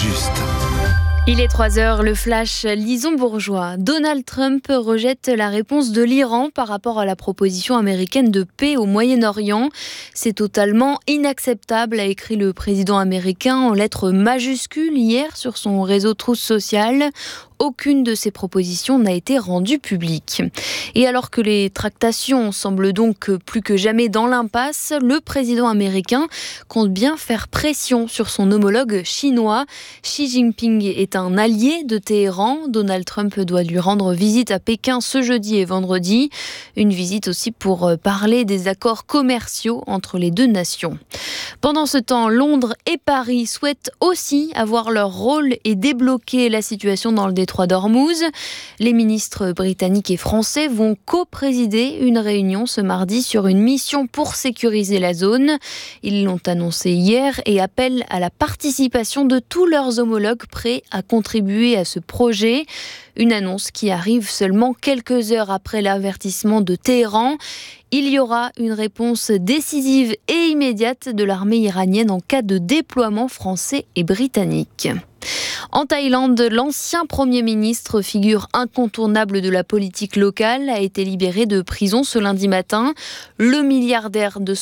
juste. Il est 3h, le flash, Lison Bourgeois. Donald Trump rejette la réponse de l'Iran par rapport à la proposition américaine de paix au Moyen-Orient. C'est totalement inacceptable, a écrit le président américain en lettres majuscules hier sur son réseau Truth Social. Aucune de ces propositions n'a été rendue publique. Et alors que les tractations semblent donc plus que jamais dans l'impasse, le président américain compte bien faire pression sur son homologue chinois. Xi Jinping est un allié de Téhéran. Donald Trump doit lui rendre visite à Pékin ce jeudi et vendredi. Une visite aussi pour parler des accords commerciaux entre les deux nations. Pendant ce temps, Londres et Paris souhaitent aussi avoir leur rôle et débloquer la situation dans le détroit d'Ormuz. Les ministres britanniques et français vont co-présider une réunion ce mardi sur une mission pour sécuriser la zone. Ils l'ont annoncé hier et appellent à la participation de tous leurs homologues prêts à contribuer à ce projet. Une annonce qui arrive seulement quelques heures après l'avertissement de Téhéran. Il y aura une réponse décisive et immédiate de l'armée iranienne en cas de déploiement français et britannique. En Thaïlande, l'ancien Premier ministre, figure incontournable de la politique locale, a été libéré de prison ce lundi matin. Le milliardaire de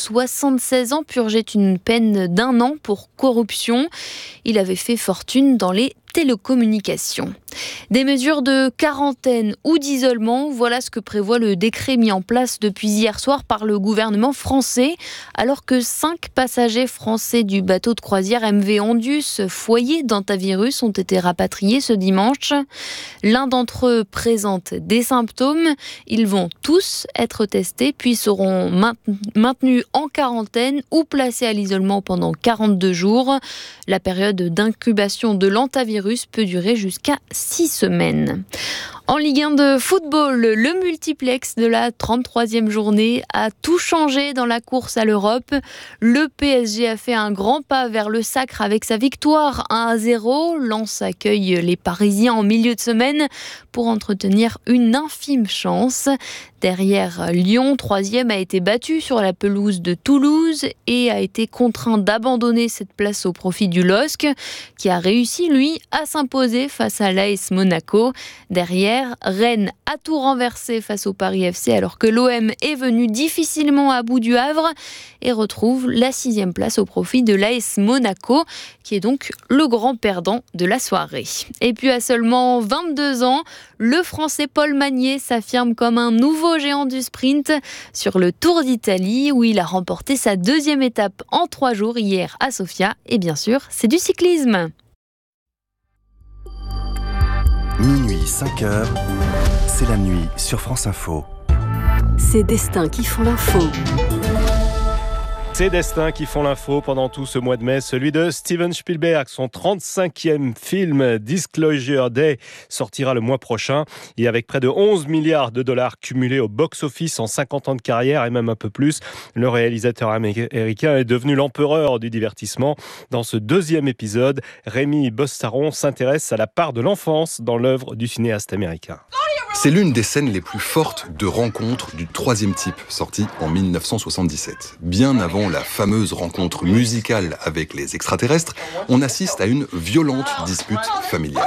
76 ans purgeait une peine d'1 an pour corruption. Il avait fait fortune dans les télécommunications. Des mesures de quarantaine ou d'isolement, voilà ce que prévoit le décret mis en place depuis hier soir par le gouvernement français, alors que 5 passagers français du bateau de croisière MV Ondius, foyer d'hantavirus, ont été rapatriés ce dimanche. L'un d'entre eux présente des symptômes. Ils vont tous être testés, puis seront maintenus en quarantaine ou placés à l'isolement pendant 42 jours. La période d'incubation de l'hantavirus peut durer jusqu'à 6 semaines. En Ligue 1 de football, le multiplex de la 33e journée a tout changé dans la course à l'Europe. Le PSG a fait un grand pas vers le sacre avec sa victoire 1-0. Lens accueille les Parisiens en milieu de semaine pour entretenir une infime chance. Derrière, Lyon, 3e, a été battu sur la pelouse de Toulouse et a été contraint d'abandonner cette place au profit du LOSC, qui a réussi, lui, à s'imposer face à l'AS Monaco. Derrière, Rennes a tout renversé face au Paris FC, alors que l'OM est venu difficilement à bout du Havre et retrouve la 6e place au profit de l'AS Monaco, qui est donc le grand perdant de la soirée. Et puis à seulement 22 ans, le Français Paul Magnier s'affirme comme un nouveau géant du sprint sur le Tour d'Italie, où il a remporté sa 2e étape en 3 jours hier à Sofia. Et bien sûr, c'est du cyclisme. Minuit 5h, c'est la nuit sur France Info. Ces destins qui font l'info. Ces destins qui font l'info pendant tout ce mois de mai, celui de Steven Spielberg. Son 35e film Disclosure Day sortira le mois prochain. Et avec près de 11 milliards de dollars cumulés au box-office en 50 ans de carrière et même un peu plus, le réalisateur américain est devenu l'empereur du divertissement. Dans ce 2e épisode, Rémi Bostaron s'intéresse à la part de l'enfance dans l'œuvre du cinéaste américain. C'est l'une des scènes les plus fortes de rencontre du 3e type, sorti en 1977. Bien avant la fameuse rencontre musicale avec les extraterrestres, on assiste à une violente dispute familiale.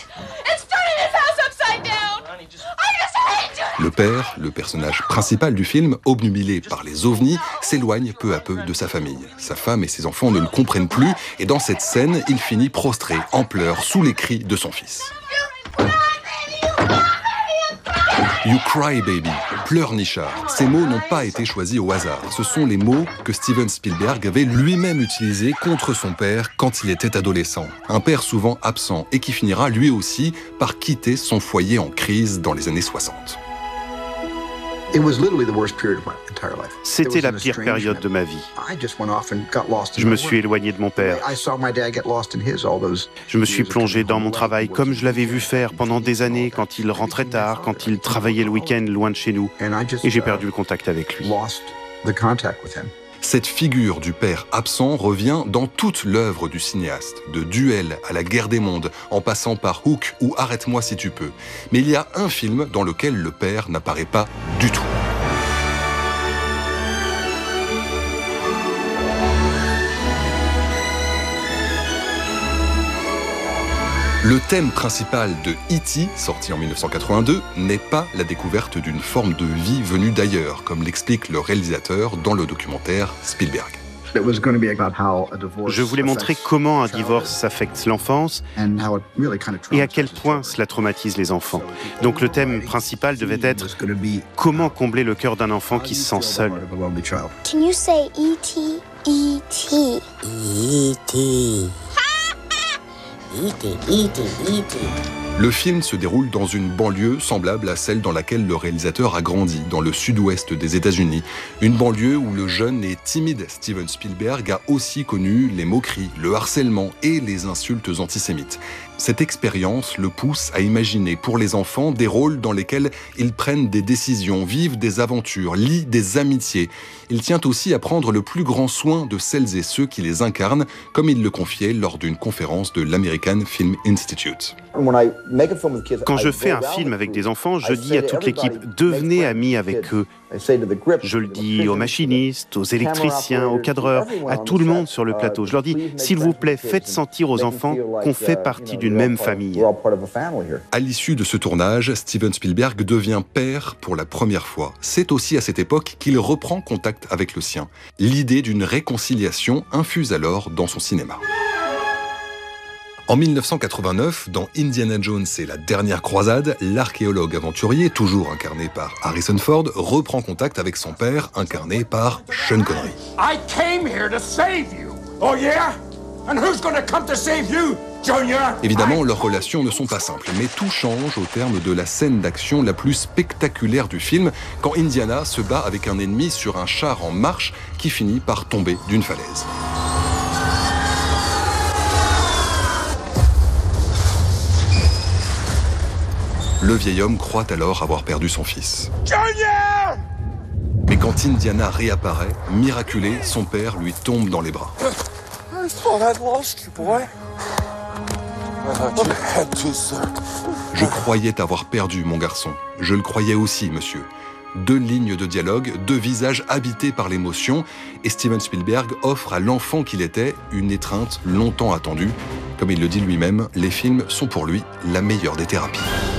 Le père, le personnage principal du film, obnubilé par les ovnis, s'éloigne peu à peu de sa famille. Sa femme et ses enfants ne le comprennent plus, et dans cette scène, il finit prostré, en pleurs, sous les cris de son fils. You cry baby, pleurnichard. Ces mots n'ont pas été choisis au hasard. Ce sont les mots que Steven Spielberg avait lui-même utilisés contre son père quand il était adolescent. Un père souvent absent et qui finira lui aussi par quitter son foyer en crise dans les années 60. C'était la pire période de ma vie. Je me suis éloigné de mon père. Je me suis plongé dans mon travail comme je l'avais vu faire pendant des années quand il rentrait tard, quand il travaillait le week-end loin de chez nous. Et j'ai perdu le contact avec lui. Cette figure du père absent revient dans toute l'œuvre du cinéaste, de Duel à La Guerre des mondes, en passant par Hook ou Arrête-moi si tu peux. Mais il y a un film dans lequel le père n'apparaît pas du tout. Le thème principal de E.T., sorti en 1982, n'est pas la découverte d'une forme de vie venue d'ailleurs, comme l'explique le réalisateur dans le documentaire Spielberg. Je voulais montrer comment un divorce affecte l'enfance et à quel point cela traumatise les enfants. Donc le thème principal devait être comment combler le cœur d'un enfant qui se sent seul. Can you say E.T.? E.T. E.T. E.T. Le film se déroule dans une banlieue semblable à celle dans laquelle le réalisateur a grandi, dans le sud-ouest des États-Unis. Une banlieue où le jeune et timide Steven Spielberg a aussi connu les moqueries, le harcèlement et les insultes antisémites. Cette expérience le pousse à imaginer pour les enfants des rôles dans lesquels ils prennent des décisions, vivent des aventures, lient des amitiés. Il tient aussi à prendre le plus grand soin de celles et ceux qui les incarnent, comme il le confiait lors d'une conférence de l'American Film Institute. Quand je fais un film avec des enfants, je dis à toute l'équipe « devenez amis avec eux ». Je le dis aux machinistes, aux électriciens, aux cadreurs, à tout le monde sur le plateau. Je leur dis « s'il vous plaît, faites sentir aux enfants qu'on fait partie d'une même famille ». À l'issue de ce tournage, Steven Spielberg devient père pour la première fois. C'est aussi à cette époque qu'il reprend contact avec le sien. L'idée d'une réconciliation infuse alors dans son cinéma. En 1989, dans Indiana Jones et la dernière croisade, l'archéologue aventurier, toujours incarné par Harrison Ford, reprend contact avec son père, incarné par Sean Connery. I came here to save you. Oh yeah? And who's gonna come to save you, Junior? Évidemment, leurs relations ne sont pas simples, mais tout change au terme de la scène d'action la plus spectaculaire du film, quand Indiana se bat avec un ennemi sur un char en marche qui finit par tomber d'une falaise. Le vieil homme croit alors avoir perdu son fils. Junior! Mais quand Indiana réapparaît, miraculé, son père lui tombe dans les bras. I thought I'd lost you, boy. I thought you had to, sir. Je croyais t'avoir perdu, mon garçon. Je le croyais aussi, monsieur. 2 lignes de dialogue, 2 visages habités par l'émotion, et Steven Spielberg offre à l'enfant qu'il était une étreinte longtemps attendue. Comme il le dit lui-même, les films sont pour lui la meilleure des thérapies.